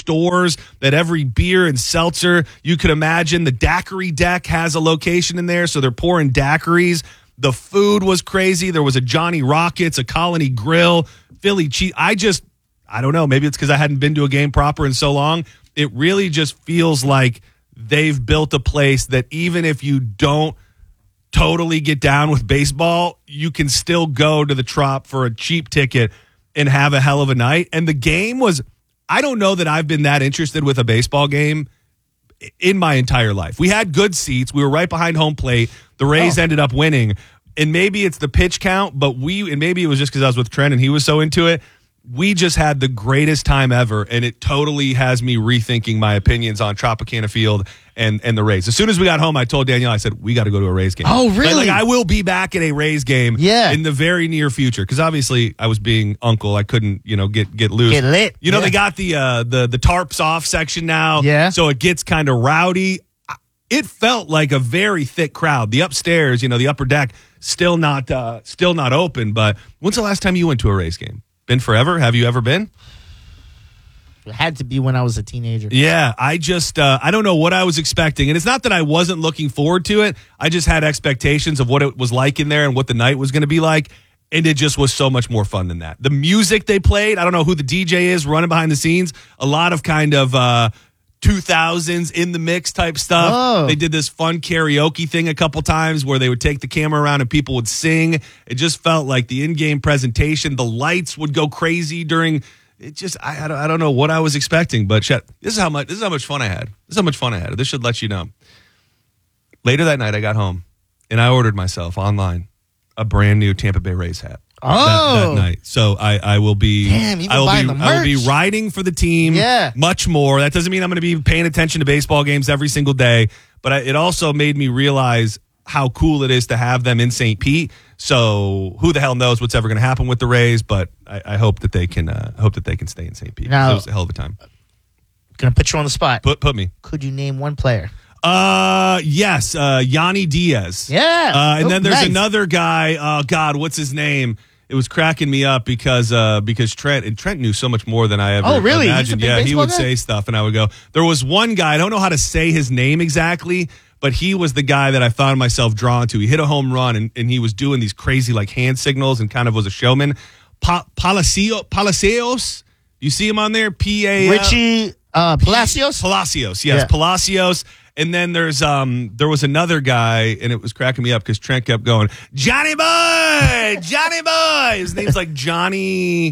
stores, that every beer and seltzer you could imagine. The daiquiri deck has a location in there, so they're pouring daiquiris. The food was crazy. There was a Johnny Rockets, a Colony Grill, Philly cheese. I don't know. Maybe it's because I hadn't been to a game proper in so long. It really just feels like they've built a place that even if you don't totally get down with baseball, you can still go to the Trop for a cheap ticket and have a hell of a night. And the game was, I don't know that I've been that interested with a baseball game in my entire life. We had good seats. We were right behind home plate. The Rays ended up winning. And maybe it's the pitch count, but maybe it was just because I was with Trent and he was so into it. We just had the greatest time ever, and it totally has me rethinking my opinions on Tropicana Field and the Rays. As soon as we got home, I told Danielle, I said, we got to go to a Rays game. Oh, really? Like I will be back at a Rays game in the very near future, because obviously I was being uncle. I couldn't, get loose. Get lit. They got the tarps off section now, so it gets kind of rowdy. It felt like a very thick crowd. The upstairs, the upper deck, still not open. But when's the last time you went to a Rays game? Been forever? Have you ever been? It had to be when I was a teenager. Yeah, I just, I don't know what I was expecting. And it's not that I wasn't looking forward to it. I just had expectations of what it was like in there and what the night was going to be like. And it just was so much more fun than that. The music they played, I don't know who the DJ is running behind the scenes. A lot of kind of 2000s in the mix type stuff. Oh. They did this fun karaoke thing a couple times where they would take the camera around and people would sing. It just felt like the in-game presentation. The lights would go crazy during it. Just I don't know what I was expecting, but this is how much fun I had. This should let you know. Later that night, I got home and I ordered myself online a brand new Tampa Bay Rays hat. That night. So I will be. Damn, you buying the merch. I will be riding for the team. Yeah. Much more. That doesn't mean I'm going to be paying attention to baseball games every single day, but it also made me realize how cool it is to have them in St. Pete. So who the hell knows what's ever going to happen with the Rays? But I hope that they can. Stay in St. Pete. Now, it was a hell of a time. Gonna put you on the spot. Put me. Could you name one player? Yes. Yanni Diaz. Yeah. And then there's another guy. Oh God, what's his name? It was cracking me up because Trent knew so much more than I ever imagined. Yeah, he would say stuff and I would go. There was one guy, I don't know how to say his name exactly, but he was the guy that I found myself drawn to. He hit a home run and he was doing these crazy like hand signals and kind of was a showman. Palacios. You see him on there? Richie Palacios? Palacios, yes. Yeah. Palacios. And then there was another guy, and it was cracking me up because Trent kept going, Johnny Boy! Johnny Boy! His name's like Johnny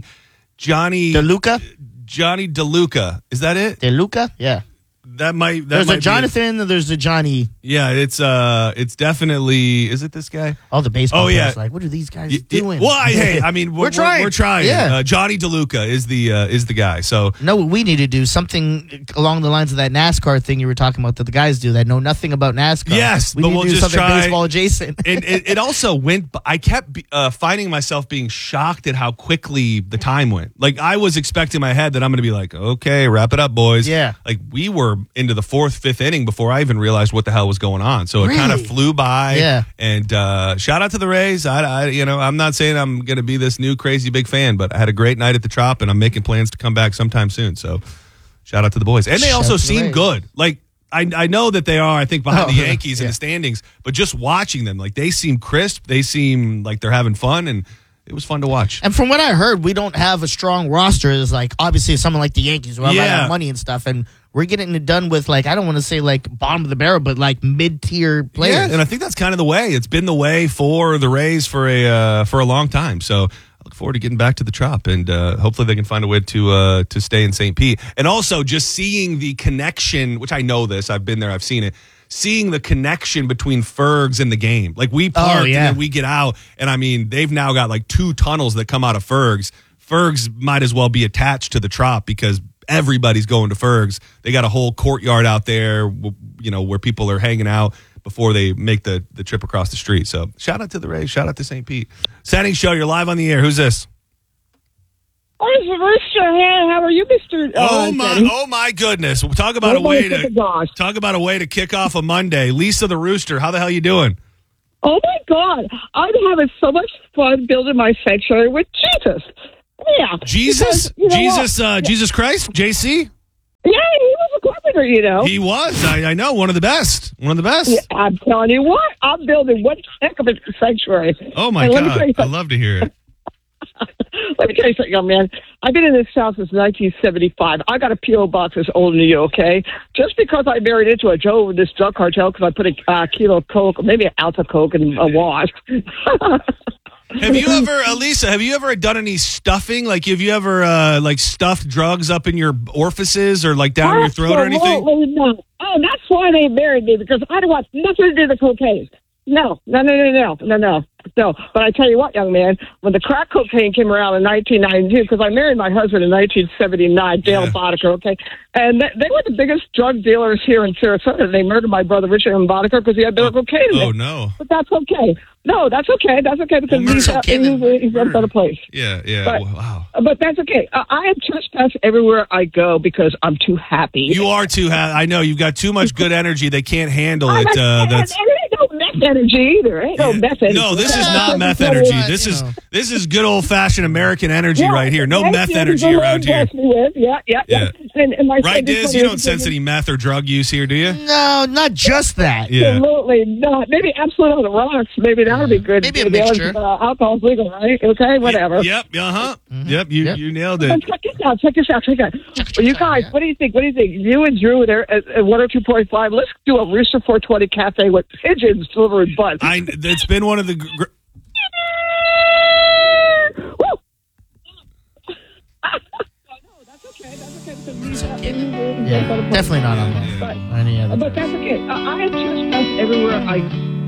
DeLuca? Johnny DeLuca. Is that it? DeLuca? Yeah. There's a Jonathan, there's a Johnny. Yeah, it's definitely. Is it this guy? All the baseball players like, what are these guys doing? Well, I mean, we're trying. We're trying. Yeah. Johnny DeLuca is the guy. So no, we need to do something along the lines of that NASCAR thing you were talking about that the guys do that know nothing about NASCAR. Yes, we need we'll to do just something try. baseball adjacent. And it also went. I kept finding myself being shocked at how quickly the time went. Like I was expecting in my head that I'm going to be like, okay, wrap it up, boys. Yeah. Like we were into the fourth, fifth inning before I even realized what the hell was going on. So it kind of flew by. Yeah. And shout out to the Rays. I'm not saying I'm going to be this new crazy big fan, but I had a great night at the Trop, and I'm making plans to come back sometime soon. So shout out to the boys. And they also seem good. Like I know that they are, I think, behind the Yankees in the standings, but just watching them, like they seem crisp. They seem like they're having fun, and it was fun to watch. And from what I heard, we don't have a strong roster. It's like obviously someone like the Yankees who have a lot of money and stuff, and we're getting it done with like, I don't want to say like bottom of the barrel, but like mid-tier players. Yeah, and I think that's kind of the way. It's been the way for the Rays for a long time. So I look forward to getting back to the Trop, and hopefully they can find a way to stay in St. Pete. And also just seeing the connection, which I know this, I've been there, I've seen it. Seeing the connection between Fergs and the game. Like we park and then we get out, and I mean they've now got like 2 tunnels that come out of Fergs. Fergs might as well be attached to the Trop because everybody's going to Fergs. They got a whole courtyard out there, where people are hanging out before they make the trip across the street. So shout out to the Rays, shout out to St. Pete. Setting show, you're live on the air. Who's this? Oh, it's Rooster. Hey, how are you, Mr. Oh my goodness! We'll talk about a way to kick off a Monday. Lisa the Rooster, how the hell you doing? Oh my God, I'm having so much fun building my sanctuary with Jesus. Yeah, Jesus, because, Jesus Christ, JC. Yeah, fighter, you know. He was. I know. One of the best. One of the best. Yeah, I'm telling you what, I'm building one heck of a sanctuary. Oh, my And let me God. tell you I something. love to hear it. Let me tell you something, young man. I've been in this house since 1975. I got a P.O. box that's older than you, okay? Just because I married into a Joe with this drug cartel because I put a kilo of coke, or maybe an ounce of coke in a wash. Have you ever, Elisa, have you ever done any stuffing? Like, have you ever, stuffed drugs up in your orifices or, like, down your throat or anything? Absolutely not. Oh, that's why they married me, because I don't want nothing to do with cocaine. No. But I tell you what, young man, when the crack cocaine came around in 1992, because I married my husband in 1979, Dale Boddicker, okay? And they were the biggest drug dealers here in Sarasota. They murdered my brother, Richard M. Boddicker, because he had bit of cocaine in it. Oh, no. But that's okay. No, that's okay. That's okay, because he's in a better place. Yeah. But, Wow. But that's okay. I am trespassed everywhere I go because I'm too happy. You are too I know. You've got too much good energy. They can't handle it. That's it ain't no meth energy either. Ain't no meth energy. No, this is not meth energy. This is good old fashioned American energy right here. No meth energy around here. Yeah. And my right, Diz? You don't sense any meth or drug use here, do you? No, not just that. Yeah. Absolutely not. Maybe Absolute on the rocks. Maybe that would be good. Maybe a mixture. Alcohol's legal, right? Okay, whatever. Yep. Yep. You nailed it. But check this out. Well, you guys, what do you think? You and Drew there at 102.5. Let's do a Rooster 420 cafe with pigeons delivering buns. It's been one of the. Yeah, definitely not on any other. But that's okay. I am trespassed everywhere I.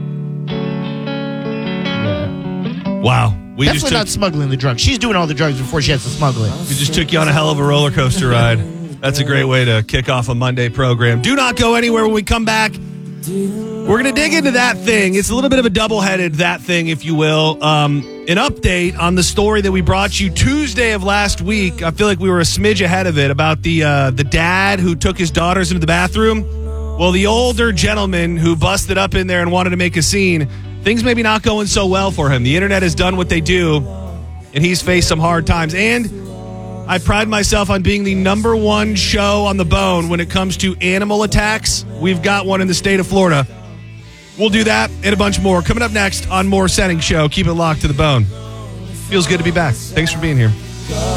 Yeah. Wow. Definitely not smuggling the drugs. She's doing all the drugs before she has to smuggle it. We just took you on a hell of a roller coaster ride. That's a great way to kick off a Monday program. Do not go anywhere when we come back. We're going to dig into that thing. It's a little bit of a double-headed that thing, if you will. An update on the story that we brought you Tuesday of last week. I feel like we were a smidge ahead of it about the dad who took his daughters into the bathroom. Well, the older gentleman who busted up in there and wanted to make a scene, things maybe not going so well for him. The internet has done what they do, and he's faced some hard times. And I pride myself on being the number one show on the bone when it comes to animal attacks. We've got one in the state of Florida. We'll do that and a bunch more. Coming up next on More Setting Show. Keep it locked to the bone. Feels good to be back. Thanks for being here.